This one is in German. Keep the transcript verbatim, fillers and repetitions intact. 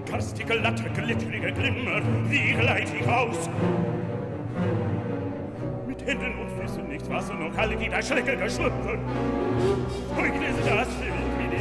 Garstige Latte, glitterige Glimmer, wie gleit ich aus? Mit Händen und Füßen nichts Wasser, noch alle die da Schlecke geschlüpfen. Heute ist das für